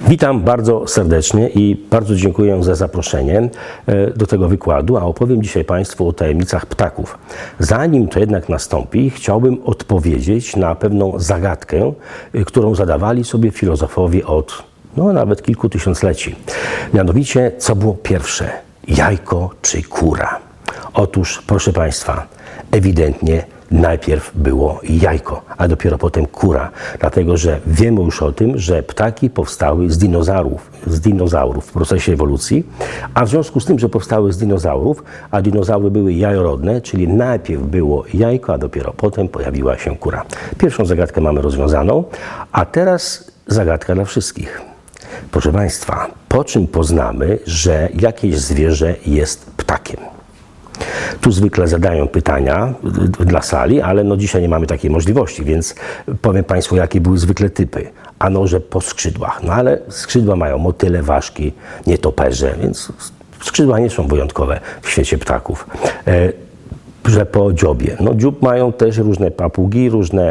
Witam bardzo serdecznie i bardzo dziękuję za zaproszenie do tego wykładu, a opowiem dzisiaj Państwu o tajemnicach ptaków. Zanim to jednak nastąpi, chciałbym odpowiedzieć na pewną zagadkę, którą zadawali sobie filozofowie od nawet kilku tysiącleci. Mianowicie, co było pierwsze? Jajko czy kura? Otóż, proszę Państwa, ewidentnie najpierw było jajko, a dopiero potem kura. Dlatego, że wiemy już o tym, że ptaki powstały z dinozaurów w procesie ewolucji, a w związku z tym, że powstały z dinozaurów, a dinozaury były jajorodne, czyli najpierw było jajko, a dopiero potem pojawiła się kura. Pierwszą zagadkę mamy rozwiązaną, a teraz zagadka dla wszystkich. Proszę Państwa, po czym poznamy, że jakieś zwierzę jest ptakiem? Tu zwykle zadają pytania dla sali, ale dzisiaj nie mamy takiej możliwości, więc powiem Państwu, jakie były zwykle typy. Ano, że po skrzydłach. Ale skrzydła mają motyle, ważki, nietoperze, więc skrzydła nie są wyjątkowe w świecie ptaków. Że po dziobie. Dziób mają też różne papugi, różne,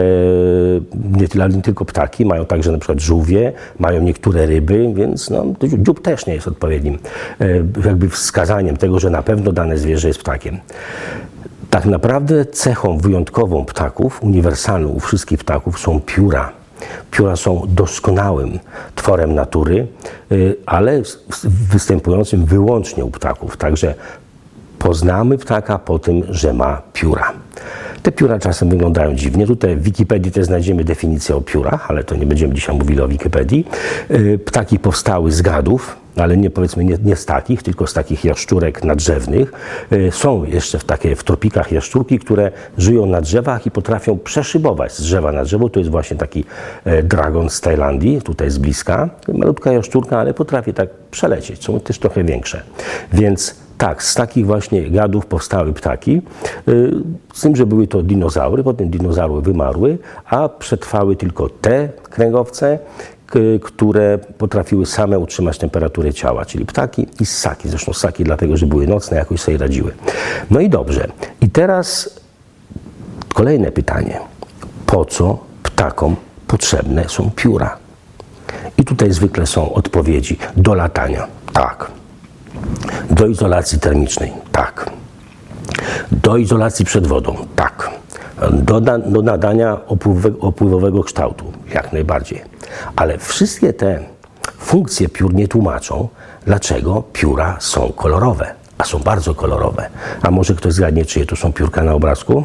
nie tylko ptaki, mają także na przykład żółwie, mają niektóre ryby, więc dziób też nie jest odpowiednim jakby wskazaniem tego, że na pewno dane zwierzę jest ptakiem. Tak naprawdę cechą wyjątkową ptaków, uniwersalną u wszystkich ptaków są pióra. Pióra są doskonałym tworem natury, ale występującym wyłącznie u ptaków. Także poznamy ptaka po tym, że ma pióra. Te pióra czasem wyglądają dziwnie. Tutaj w Wikipedii też znajdziemy definicję o piórach, ale to nie będziemy dzisiaj mówili o Wikipedii. Ptaki powstały z gadów, ale nie z takich, tylko z takich jaszczurek nadrzewnych. Są jeszcze w tropikach jaszczurki, które żyją na drzewach i potrafią przeszybować z drzewa na drzewo. To jest właśnie taki dragon z Tajlandii, tutaj z bliska. Malutka jaszczurka, ale potrafi tak przelecieć. Są też trochę większe. Więc tak, z takich właśnie gadów powstały ptaki, z tym, że były to dinozaury, potem dinozaury wymarły, a przetrwały tylko te kręgowce, które potrafiły same utrzymać temperaturę ciała, czyli ptaki i ssaki. Zresztą ssaki dlatego, że były nocne, jakoś sobie radziły. No i dobrze. I teraz kolejne pytanie. Po co ptakom potrzebne są pióra? I tutaj zwykle są odpowiedzi. Do latania. Tak. Do izolacji termicznej. Tak. Do izolacji przed wodą. Tak. Do nadania opływowego kształtu. Jak najbardziej. Ale wszystkie te funkcje piór nie tłumaczą, dlaczego pióra są kolorowe. A są bardzo kolorowe. A może ktoś zgadnie, czyje to są piórka na obrazku?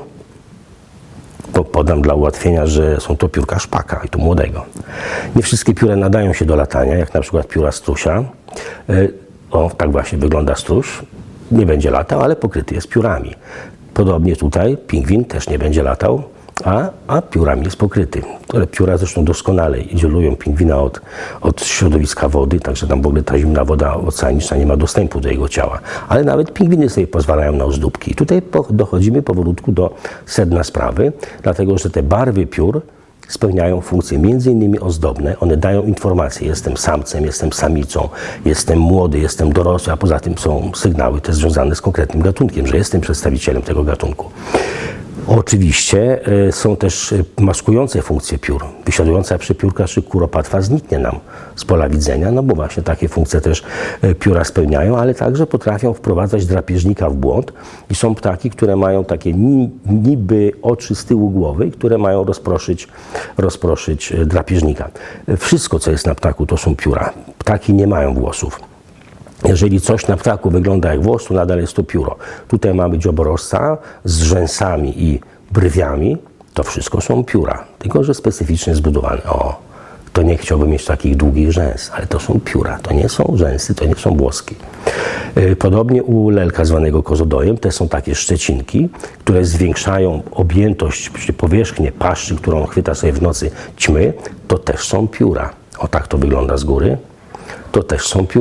Podam dla ułatwienia, że są to piórka szpaka i to młodego. Nie wszystkie pióra nadają się do latania, jak na przykład pióra strusia. Tak właśnie wygląda struś. Nie będzie latał, ale pokryty jest piórami. Podobnie tutaj pingwin też nie będzie latał, a piórami jest pokryty. Te pióra zresztą doskonale izolują pingwina od środowiska wody, także tam w ogóle ta zimna woda oceaniczna nie ma dostępu do jego ciała. Ale nawet pingwiny sobie pozwalają na ozdóbki. I tutaj dochodzimy powolutku do sedna sprawy, dlatego że te barwy piór spełniają funkcje między innymi ozdobne. One dają informacje, jestem samcem, jestem samicą, jestem młody, jestem dorosły, a poza tym są sygnały też związane z konkretnym gatunkiem, że jestem przedstawicielem tego gatunku. Oczywiście są też maskujące funkcje piór. Wysiadująca przepiórka czy kuropatwa zniknie nam z pola widzenia, bo właśnie takie funkcje też pióra spełniają, ale także potrafią wprowadzać drapieżnika w błąd i są ptaki, które mają takie niby oczy z tyłu głowy, które mają rozproszyć drapieżnika. Wszystko, co jest na ptaku, to są pióra. Ptaki nie mają włosów. Jeżeli coś na ptaku wygląda jak włos, to nadal jest to pióro. Tutaj mamy dzioborożca z rzęsami i brwiami. To wszystko są pióra, tylko że specyficznie zbudowane. To nie chciałbym mieć takich długich rzęs, ale to są pióra. To nie są rzęsy, to nie są włoski. Podobnie u lelka zwanego kozodojem też są takie szczecinki, które zwiększają objętość, powierzchnię paszczy, którą chwyta sobie w nocy ćmy. To też są pióra. Tak to wygląda z góry. To też są pióra.